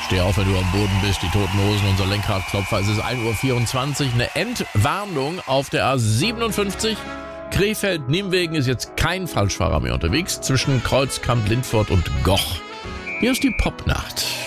Steh auf, wenn du am Boden bist, die Toten Hosen, unser Lenkradklopfer. Es ist 1:24 Uhr, eine Entwarnung auf der A57. Krefeld-Nimwegen ist jetzt kein Falschfahrer mehr unterwegs zwischen Kreuzkamp, Lindfort und Goch. Hier ist die Popnacht.